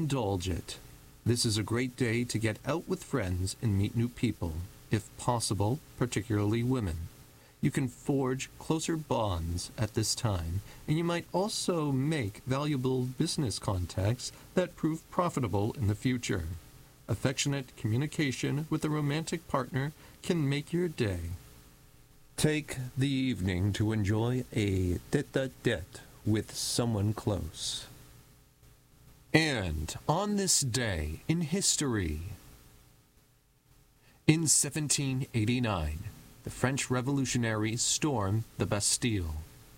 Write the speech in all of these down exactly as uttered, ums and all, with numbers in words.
indulge it. This is a great day to get out with friends and meet new people, if possible, particularly women. You can forge closer bonds at this time, and you might also make valuable business contacts that prove profitable in the future. Affectionate communication with a romantic partner can make your day. Take the evening to enjoy a tete-a-tete with someone close. And on this day in history, in seventeen eighty-nine, the French revolutionaries stormed the Bastille.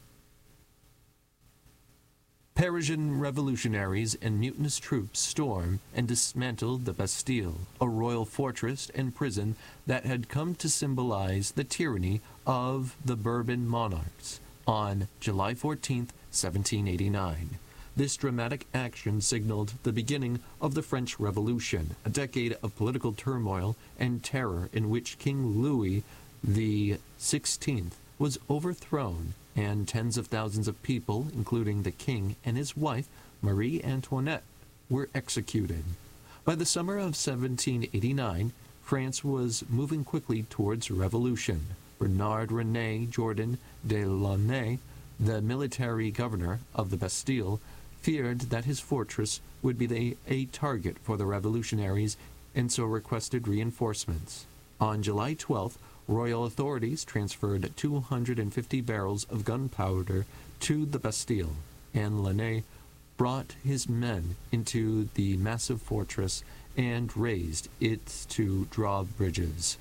Parisian revolutionaries and mutinous troops stormed and dismantled the Bastille, a royal fortress and prison that had come to symbolize the tyranny of the Bourbon monarchs, on July fourteenth, seventeen eighty-nine. This dramatic action signaled the beginning of the French Revolution, a decade of political turmoil and terror in which King Louis the sixteenth was overthrown, and tens of thousands of people, including the king and his wife, Marie Antoinette, were executed. By the summer of seventeen eighty-nine, France was moving quickly towards revolution. Bernard René Jourdan de Launay, the military governor of the Bastille, feared that his fortress would be the, a target for the revolutionaries, and so requested reinforcements. On July twelfth, royal authorities transferred two hundred fifty barrels of gunpowder to the Bastille, and Launay brought his men into the massive fortress and raised its two drawbridges.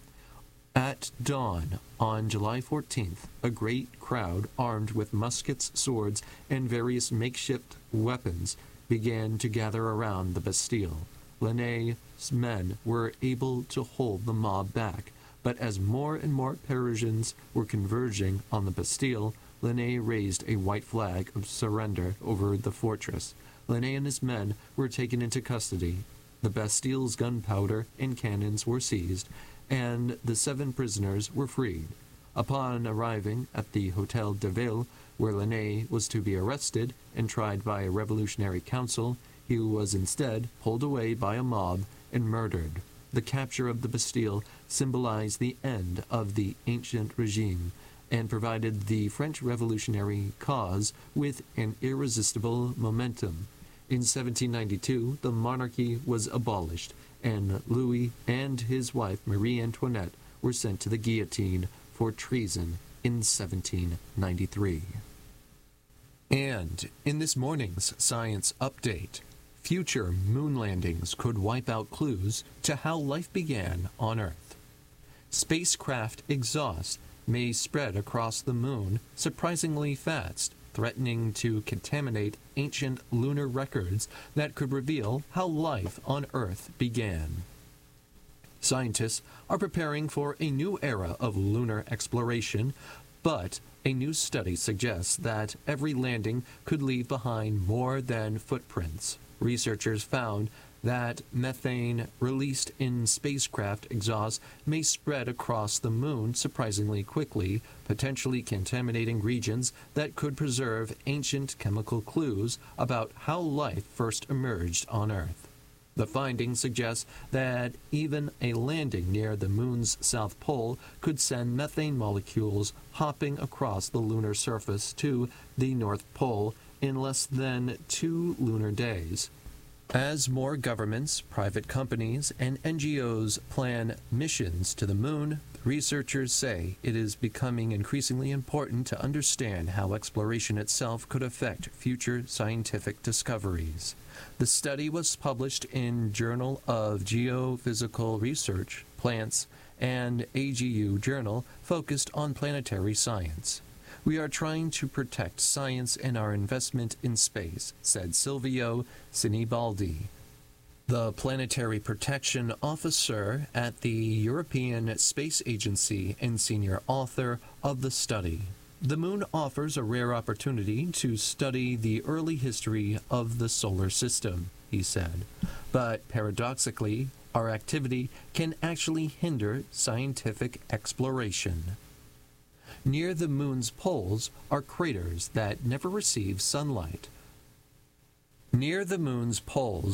At dawn on July fourteenth, a great crowd armed with muskets, swords, and various makeshift weapons began to gather around the Bastille. Launay's men were able to hold the mob back, but as more and more Parisians were converging on the Bastille, Launay raised a white flag of surrender over the fortress. Launay and his men were taken into custody. The Bastille's gunpowder and cannons were seized, and the seven prisoners were freed. Upon arriving at the Hôtel de Ville, where Launay was to be arrested and tried by a revolutionary council, he was instead pulled away by a mob and murdered. The capture of the Bastille symbolized the end of the ancient regime and provided the French revolutionary cause with an irresistible momentum. In seventeen ninety-two, the monarchy was abolished, and Louis and his wife Marie Antoinette were sent to the guillotine for treason in seventeen ninety-three. And in this morning's Science Update, future moon landings could wipe out clues to how life began on Earth. Spacecraft exhaust may spread across the moon surprisingly fast, threatening to contaminate ancient lunar records that could reveal how life on Earth began. Scientists are preparing for a new era of lunar exploration, but a new study suggests that every landing could leave behind more than footprints. Researchers found that methane released in spacecraft exhaust may spread across the moon surprisingly quickly, potentially contaminating regions that could preserve ancient chemical clues about how life first emerged on Earth. The findings suggest that even a landing near the moon's south pole could send methane molecules hopping across the lunar surface to the North Pole in less than two lunar days. As more governments, private companies, and N G Os plan missions to the moon, researchers say it is becoming increasingly important to understand how exploration itself could affect future scientific discoveries. The study was published in Journal of Geophysical Research, Plants, and A G U Journal focused on planetary science. We are trying to protect science and our investment in space, said Silvio Sinibaldi, the planetary protection officer at the European Space Agency and senior author of the study. The moon offers a rare opportunity to study the early history of the solar system, he said. But paradoxically, our activity can actually hinder scientific exploration. Near the moon's poles are craters that never receive sunlight. Near the moon's poles